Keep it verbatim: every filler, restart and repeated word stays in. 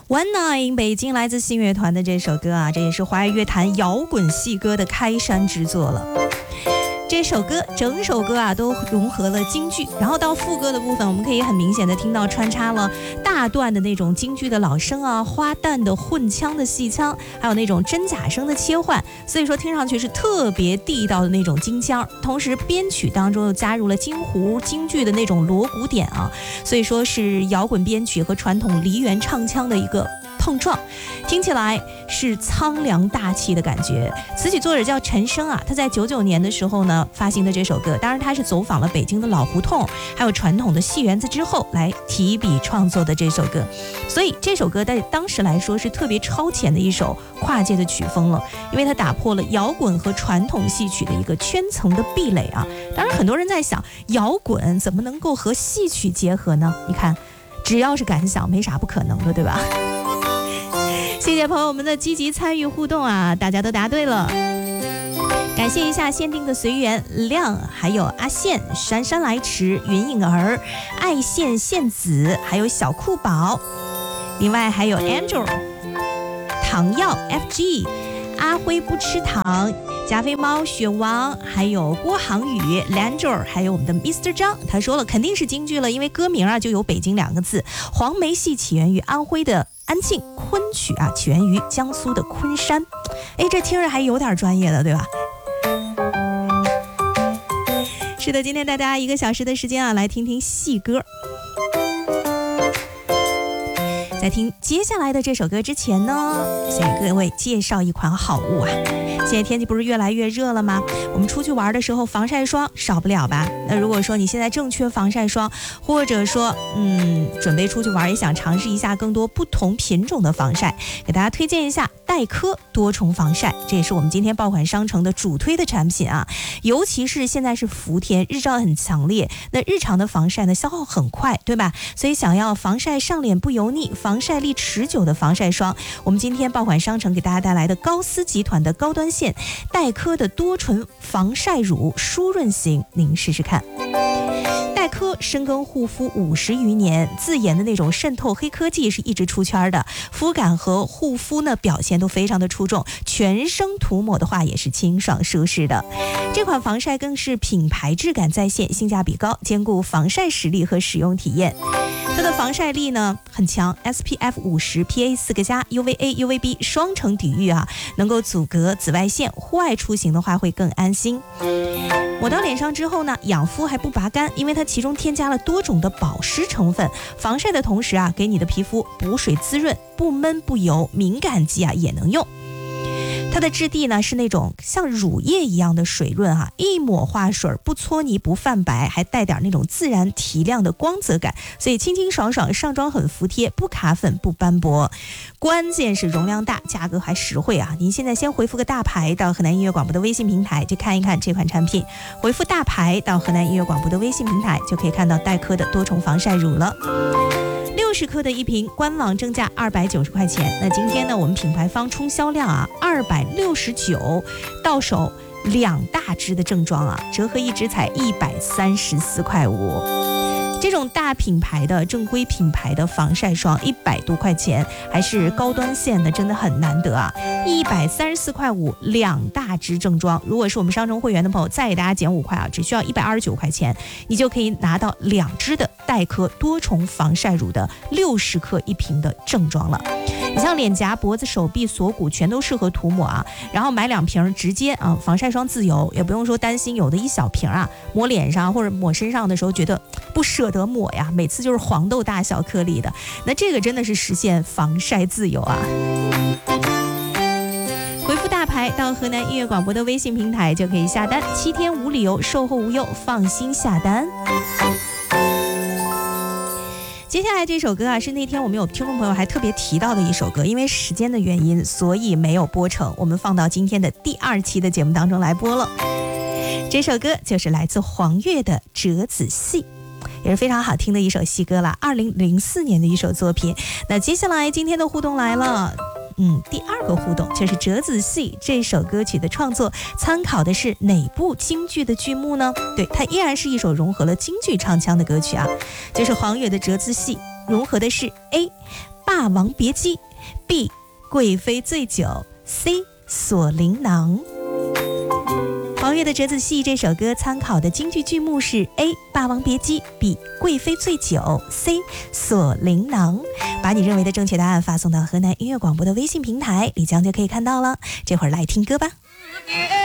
One Night 北京来自信乐团的这首歌啊，这也是华语乐坛摇滚系歌的开山之作了。这首歌整首歌啊都融合了京剧，然后到副歌的部分，我们可以很明显的听到穿插了大段的那种京剧的老生啊，花旦的混腔的戏腔，还有那种真假声的切换，所以说听上去是特别地道的那种京腔。同时编曲当中又加入了京胡京剧的那种锣鼓点啊，所以说是摇滚编曲和传统梨园唱腔的一个碰撞，听起来是苍凉大气的感觉。词曲作者叫陈升啊，他在九九年的时候呢发行的这首歌，当然他是走访了北京的老胡同还有传统的戏园子之后来提笔创作的这首歌，所以这首歌在当时来说是特别超前的一首跨界的曲风了，因为它打破了摇滚和传统戏曲的一个圈层的壁垒啊。当然很多人在想，摇滚怎么能够和戏曲结合呢？你看只要是敢想，没啥不可能的，对吧？谢谢朋友们的积极参与互动啊，大家都答对了。感谢一下限定的随缘亮，还有阿宪、姗姗来迟、云影儿、爱线线子，还有小酷宝，另外还有 Angel、糖药 F G、阿辉不吃糖、加菲猫、雪王，还有郭航宇、Langer， 还有我们的 Mister 张。他说了，肯定是京剧了，因为歌名啊就有北京两个字。黄梅戏起源于安徽的安庆，昆曲啊起源于江苏的昆山。哎，这听着还有点专业的，对吧？是的，今天大家一个小时的时间啊，来听听戏歌。在听接下来的这首歌之前呢，先给各位介绍一款好物啊。现在天气不是越来越热了吗？我们出去玩的时候，防晒霜少不了吧？那如果说你现在正缺防晒霜，或者说嗯准备出去玩，也想尝试一下更多不同品种的防晒，给大家推荐一下黛珂多重防晒，这也是我们今天爆款商城的主推的产品啊。尤其是现在是伏天，日照很强烈，那日常的防晒呢消耗很快，对吧？所以想要防晒上脸不油腻，防晒力持久的防晒霜，我们今天爆款商城给大家带来的高丝集团的高端线黛珂的多醇防晒乳舒润型，您试试看。黛珂深耕护肤五十余年，自研的那种渗透黑科技是一直出圈的，肤感和护肤呢表现都非常的出众，全身涂抹的话也是清爽舒适的。这款防晒更是品牌质感在线，性价比高，兼顾防晒实力和使用体验。它的防晒力呢很强 ，S P F 五十 P A 四个加 U V A U V B 双层抵御啊，能够阻隔紫外线，户外出行的话会更安心。抹到脸上之后呢，养肤还不拔干，因为它其中添加了多种的保湿成分，防晒的同时啊，给你的皮肤补水滋润，不闷不油，敏感肌啊也能用。它的质地呢是那种像乳液一样的水润哈、啊，一抹化水不搓泥不泛白，还带点那种自然提亮的光泽感，所以清清爽爽，上妆很服帖，不卡粉不斑驳，关键是容量大，价格还实惠啊！您现在先回复个大牌到河南音乐广播的微信平台去看一看这款产品，回复大牌到河南音乐广播的微信平台就可以看到黛珂的多重防晒乳了。六十克的一瓶，官网正价二百九十块钱。那今天呢，我们品牌方冲销量啊，二百六十九，到手两大支的正装啊，折合一支才一百三十四块五。这种大品牌的正规品牌的防晒霜一百多块钱，还是高端线的，真的很难得啊！一百三十四块五两大支正装，如果是我们商城会员的朋友，再给大家减五块啊，只需要一百二十九块钱，你就可以拿到两支的黛珂多重防晒乳的六十克一瓶的正装了。你像脸颊、脖子、手臂、锁骨全都适合涂抹啊，然后买两瓶直接啊，防晒霜自由，也不用说担心有的一小瓶啊，抹脸上或者抹身上的时候觉得不舍得抹呀，每次就是黄豆大小颗粒的，那这个真的是实现防晒自由啊。回复大牌到河南音乐广播的微信平台就可以下单，七天无理由，售后无忧，放心下单。接下来这首歌啊，是那天我们有听众朋友还特别提到的一首歌，因为时间的原因，所以没有播成，我们放到今天的第二期的节目当中来播了。这首歌就是来自黄月的《折子戏》，也是非常好听的一首戏歌了，二零零四年的一首作品。那接下来今天的互动来了。嗯，第二个互动就是《折子戏》这首歌曲的创作参考的是哪部京剧的剧目呢？对，它依然是一首融合了京剧唱腔的歌曲啊，就是黄月的《折子戏》，融合的是 A 霸王别姬 B 贵妃醉酒 C 锁麟囊。黄月的折子戏这首歌参考的京剧剧目是 A 霸王别姬 B 贵妃醉酒 C 锁麟囊。把你认为的正确答案发送到河南音乐广播的微信平台，李江就可以看到了。这会儿来听歌吧。